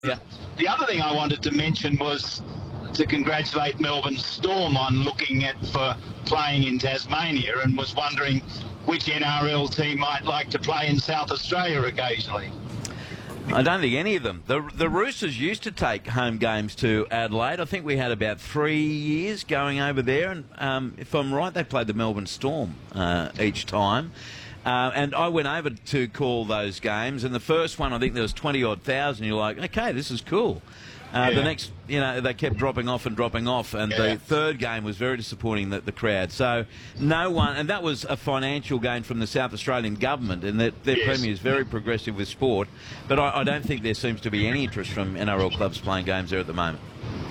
Yeah. The other thing I wanted to mention was to congratulate Melbourne Storm on looking at for playing in Tasmania, and was wondering which NRL team might like to play in South Australia occasionally. I don't think any of them. The Roosters used to take home games to Adelaide. I think we had about 3 years going over there, and if I'm right, they played the Melbourne Storm each time. And I went over to call those games, and the first one, I think there was 20-odd thousand. You're like, okay, this is cool. The next, they kept dropping off, and the third game was very disappointing, the crowd. So no one, and that was a financial gain from the South Australian government, and their Premier is very progressive with sport, but I don't think there seems to be any interest from NRL clubs playing games there at the moment.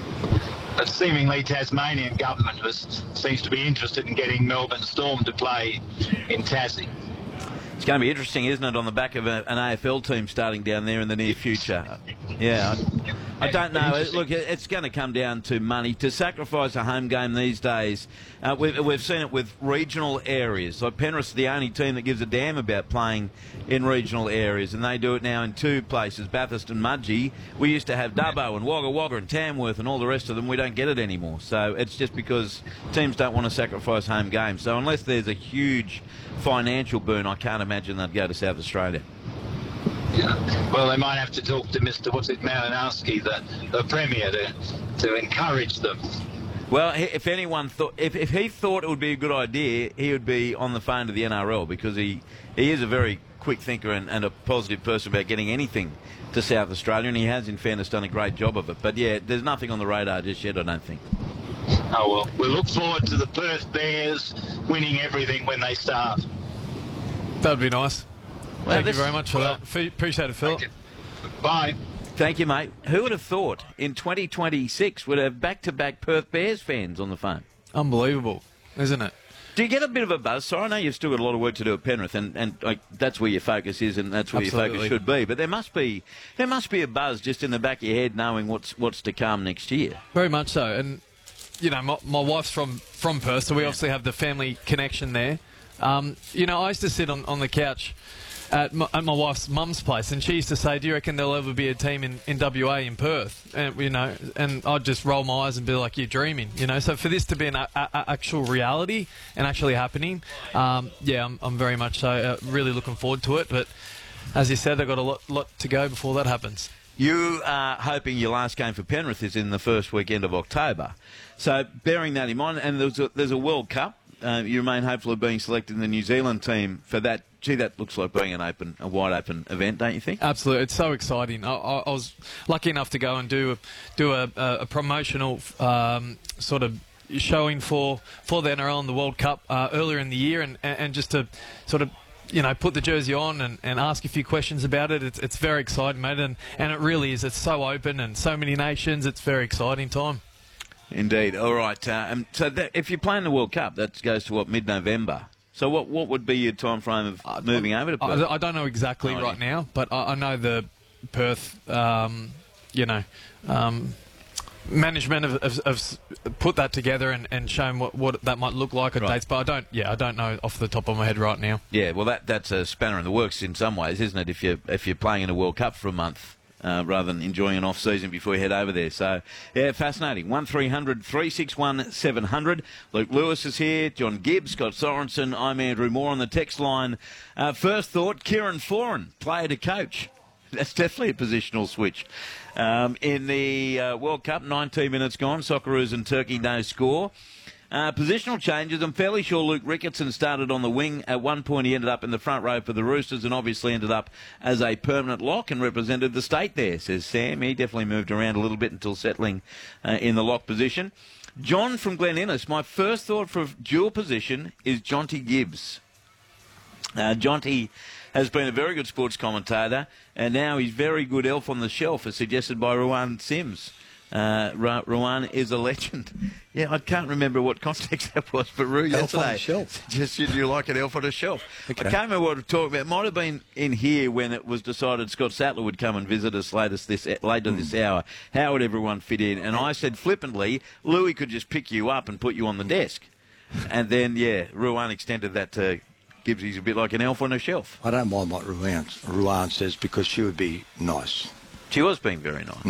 But seemingly Tasmanian government seems to be interested in getting Melbourne Storm to play in Tassie. It's going to be interesting, isn't it, on the back of an AFL team starting down there in the near future? Yeah, I don't know. Look, it's going to come down to money. To sacrifice a home game these days, we've seen it with regional areas. Like Penrith's the only team that gives a damn about playing in regional areas, and they do it now in two places, Bathurst and Mudgee. We used to have Dubbo and Wagga Wagga and Tamworth and all the rest of them. We don't get it anymore. So it's just because teams don't want to sacrifice home games. So unless there's a huge financial boon, I can't imagine they'd go to South Australia. Yeah. Well, they might have to talk to Mr. Malinowski, the Premier, to encourage them. Well, if anyone thought, if he thought it would be a good idea, he would be on the phone to the NRL, because he is a very quick thinker and a positive person about getting anything to South Australia, and he has, in fairness, done a great job of it. But yeah, there's nothing on the radar just yet, I don't think. Oh, well, we'll look forward to the Perth Bears winning everything when they start. That would be nice. Well, Thank you very much for that. Appreciate it, Phil. Bye. Thank you, mate. Who would have thought in 2026 would have back-to-back Perth Bears fans on the phone? Unbelievable, isn't it? Do you get a bit of a buzz? So I know you've still got a lot of work to do at Penrith, and that's where your focus is, and that's where your focus should be. But there must be a buzz just in the back of your head, knowing what's to come next year. Very much so. And my wife's from Perth, so we obviously have the family connection there. I used to sit on the couch at my wife's mum's place, and she used to say, "Do you reckon there'll ever be a team in WA in Perth?" And and I'd just roll my eyes and be like, "You're dreaming," So for this to be an actual reality and actually happening, I'm very much so really looking forward to it. But as you said, they've got a lot to go before that happens. You are hoping your last game for Penrith is in the first weekend of October. So bearing that in mind, and there's a World Cup. You remain hopeful of being selected in the New Zealand team for that. Gee, that looks like being a wide open event, don't you think? Absolutely, it's so exciting. I was lucky enough to go and do a promotional sort of showing for the NRL and the World Cup earlier in the year, and just to sort of put the jersey on and ask a few questions about it. It's very exciting, mate, and it really is. It's so open and so many nations. It's a very exciting time. Indeed. All right. If you're playing the World Cup, that goes to mid-November. So what would be your time frame of moving over to Perth? I don't know exactly right now, but I know the Perth, management have put that together and shown what that might look like at dates. But I don't know off the top of my head right now. Yeah. Well, that's a spanner in the works in some ways, isn't it? If you're playing in a World Cup for a month. Rather than enjoying an off-season before you head over there. So, yeah, fascinating. 1300 361 700. Luke Lewis is here. John Gibbs, Scott Sorensen. I'm Andrew Moore on the text line. First thought, Kieran Foran, player to coach. That's definitely a positional switch. In the World Cup, 19 minutes gone. Socceroos and Turkey, no score. Positional changes. I'm fairly sure Luke Ricketson started on the wing. At one point he ended up in the front row for the Roosters and obviously ended up as a permanent lock and represented the state there, says Sam. He definitely moved around a little bit until settling in the lock position. John from Glen Innes, my first thought for dual position is Jonty Gibbs. Jonty has been a very good sports commentator, and now he's very good elf on the shelf, as suggested by Rowan Sims. Rowan is a legend. Yeah, I can't remember what context that was, but Roo yesterday. Elf on the shelf. Suggested you like an elf on a shelf. Okay. I can't remember what we were talking about. It might have been in here when it was decided Scott Sattler would come and visit us later this hour. How would everyone fit in? And I said flippantly, Louis could just pick you up and put you on the desk. And then, Rowan extended that to Gibbsy's a bit like an elf on a shelf. I don't mind what Ruan says because she would be nice. She was being very nice.